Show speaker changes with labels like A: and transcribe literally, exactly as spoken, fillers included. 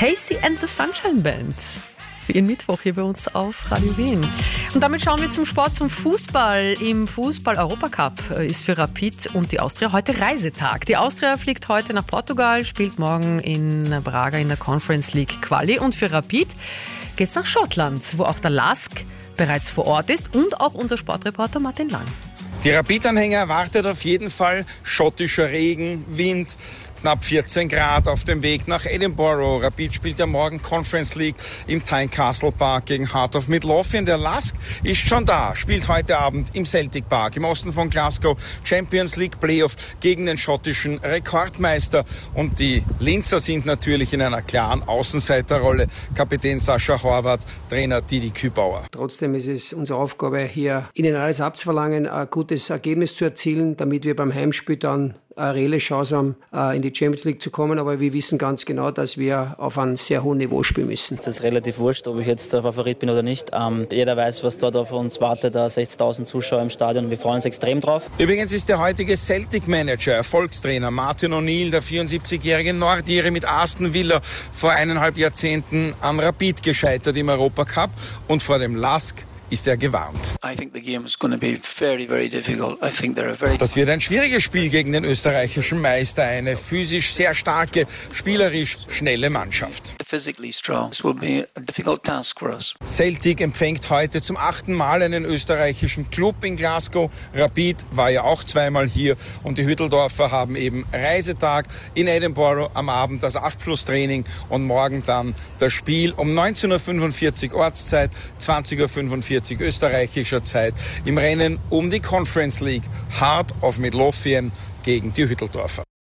A: Casey and the Sunshine Band. Für Ihren Mittwoch hier bei uns auf Radio Wien. Und damit schauen wir zum Sport, zum Fußball. Im Fußball-Europacup ist für Rapid und die Austria heute Reisetag. Die Austria fliegt heute nach Portugal, spielt morgen in Braga in der Conference League Quali. Und für Rapid geht's nach Schottland, wo auch der Lask bereits vor Ort ist und auch unser Sportreporter Martin Lang.
B: Die Rapid-Anhänger erwartet auf jeden Fall schottischer Regen, Wind, knapp vierzehn Grad auf dem Weg nach Edinburgh. Rapid spielt ja morgen Conference League im Tynecastle Park gegen Heart of Midlothian. Der Lask ist schon da, spielt heute Abend im Celtic Park im Osten von Glasgow Champions League Playoff gegen den schottischen Rekordmeister. Und die Linzer sind natürlich in einer klaren Außenseiterrolle. Kapitän Sascha Horvath, Trainer Didi Kübauer.
C: Trotzdem ist es unsere Aufgabe, hier ihnen alles abzuverlangen, ein gutes Ergebnis zu erzielen, damit wir beim Heimspiel dann eine reelle Chance haben, in die Champions League zu kommen. Aber wir wissen ganz genau, dass wir auf einem sehr hohen Niveau spielen müssen.
D: Es ist relativ wurscht, ob ich jetzt der Favorit bin oder nicht. Ähm, jeder weiß, was dort auf uns wartet. Da sechzigtausend Zuschauer im Stadion. Wir freuen uns extrem drauf.
B: Übrigens ist der heutige Celtic-Manager, Erfolgstrainer Martin O'Neill, der vierundsiebzigjährige Nordire mit Aston Villa, vor eineinhalb Jahrzehnten an Rapid gescheitert im Europacup und vor dem Lask ist er gewarnt. Das wird ein schwieriges Spiel gegen den österreichischen Meister, eine physisch sehr starke, spielerisch schnelle Mannschaft. Celtic empfängt heute zum achten Mal einen österreichischen Club in Glasgow. Rapid war ja auch zweimal hier und die Hütteldorfer haben eben Reisetag in Edinburgh, am Abend das Abschlusstraining und morgen dann das Spiel um neunzehn Uhr fünfundvierzig Ortszeit, zwanzig Uhr fünfundvierzig österreichischer Zeit im Rennen um die Conference League Heart of Midlothian gegen die Hütteldorfer.